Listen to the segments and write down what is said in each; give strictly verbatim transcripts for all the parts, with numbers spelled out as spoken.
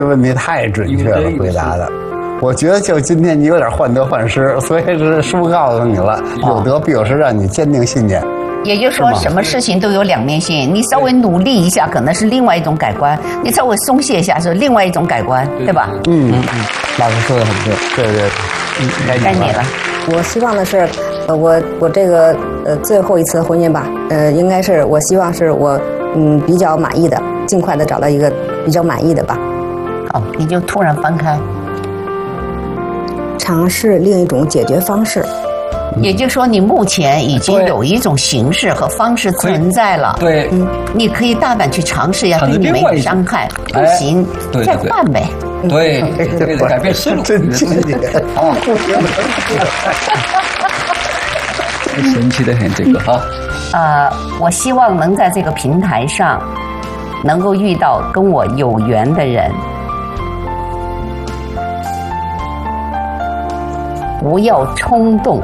这问题太准确了，回答的。我觉得就今天你有点患得患失，所以是书告诉你了，有得必有失，让你坚定信念。 也就是说，什么事情都有两面性，你稍微努力一下，可能是另外一种改观；你稍微松懈一下，是另外一种改观，对吧？ 嗯嗯嗯，老师说的很对， 对对， 嗯，该你了。 我希望的是，呃，我我这个呃最后一次婚姻吧，呃，应该是我希望是我嗯比较满意的，尽快的找到一个比较满意的吧。 好，你就突然翻开。 尝试另一种解决方式， 也就是说，你目前已经有一种形式和方式存在了。 对， 嗯，你可以大胆去尝试呀，对你没有伤害。不行，再换呗。 对，对，改变思路， 真经典啊！神奇的很，这个哈。 呃，我希望能在这个平台上，能够遇到跟我有缘的人。不要冲动，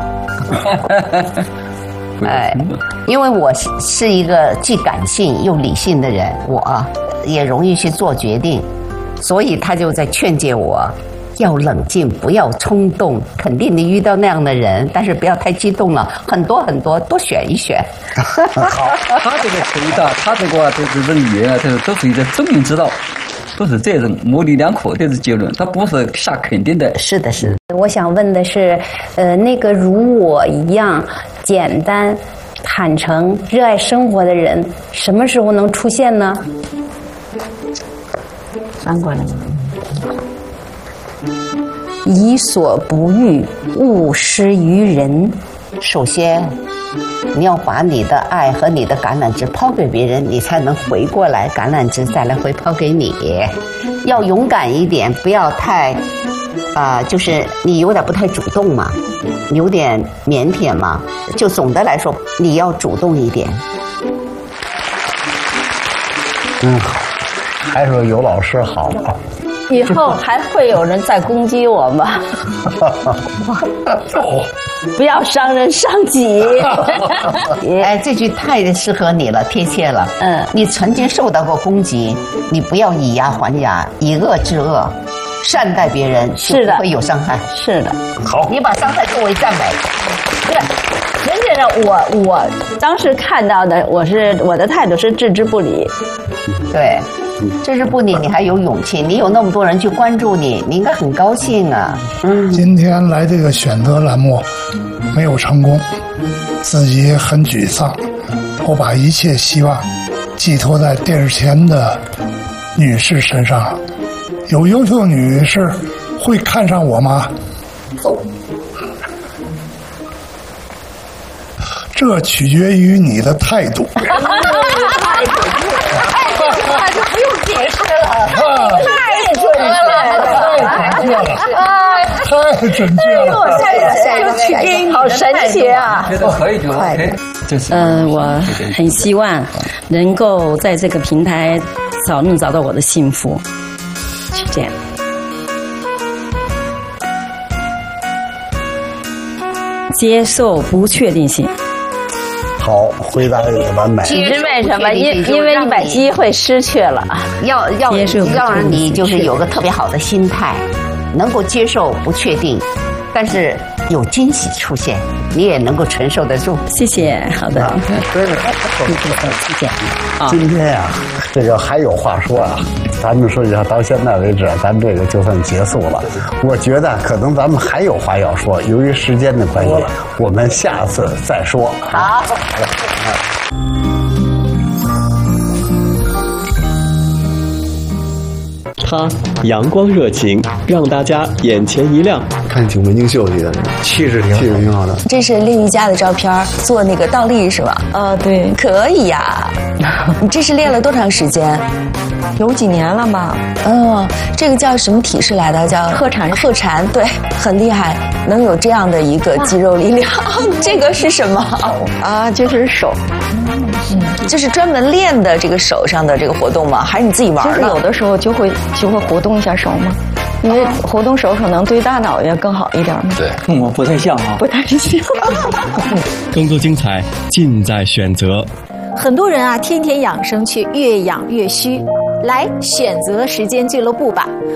哎，因为我是一个既感性又理性的人，我也容易去做决定，所以他就在劝诫我要冷静，不要冲动。肯定你遇到那样的人，但是不要太激动了，很多很多，多选一选。 好，他这个回答，他这个这这种语言啊，这都是一个生命之道。都是这种模棱两可的结论，它不是下肯定的。 是的，是的。 我想问的是，呃，那个如我一样简单、坦诚、热爱生活的人，什么时候能出现呢？ 翻过来。 己所不欲，勿施于人。 首先，你要把你的爱和你的橄榄枝抛给别人，你才能回过来，橄榄枝再来回抛给你。要勇敢一点，不要太，啊、呃，就是你有点不太主动嘛，你有点腼腆嘛。就总的来说，你要主动一点。 嗯，还说有老师好。 以后还会有人再攻击我吗？不要伤人伤己。 哎，这句太适合你了，贴切了。嗯，你曾经受到过攻击，你不要以牙还牙，以恶制恶，善待别人， 是的， 不会有伤害。 是的， 好， 你把伤害作为赞美。 对，实际上我我当时看到的，我是我的态度是置之不理。 对。置之不理，你还有勇气，你有那么多人去关注你，你应该很高兴啊。 嗯，今天来这个选择栏目没有成功，自己很沮丧。我把一切希望寄托在电视前的女士身上。有优秀的女士会看上我吗？这取决于你的态度。 不用解释了， 太准确了，太准确了， 太好神奇啊！ 觉得可以就 OK。 嗯、呃，我很希望能够在这个平台早能找到我的幸福，是这样。接受不确定性。 好，回答的完美。 其实为什么？因因为你把机会失去了。 要要要让你就是有个特别好的心态，能够接受不确定，但是有惊喜出现，你也能够承受得住。 谢谢，好的。 真是， 谢谢。 今天呀、啊，这个还有话说啊。咱们说一下，到现在为止，咱这个就算结束了。我觉得可能咱们还有话要说，由于时间的关系，我们下次再说。 好。 他阳光热情，让大家眼前一亮。 看挺文静秀气的人，气质挺气质挺好的。 这是另一家的照片，做那个倒立是吧？ 啊，对， 可以呀。你这是练了多长时间？ 有几年了吧？ 嗯，这个叫什么体式来的？叫鹤禅。 鹤禅，对，很厉害，能有这样的一个肌肉力量。这个是什么？ 啊，就是手。 嗯，就是专门练的这个手上的这个活动吗？还是你自己玩的？ 就是有的时候就会就会活动一下手嘛，因为活动手可能对大脑也更好一点嘛。 对，我不太像啊， 不太像。 更多精彩尽在选择。 很多人啊，天天养生却越养越虚。 来选择时间俱乐部吧。